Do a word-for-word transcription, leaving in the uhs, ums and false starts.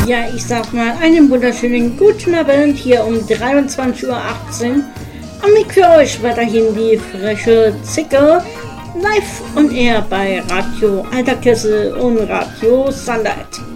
Ja, ich sag mal einen wunderschönen guten Abend hier um dreiundzwanzig Uhr achtzehn. Und mit für euch weiterhin die freche Zicke live on air bei Radio Alter Kessel und Radio Sunlight.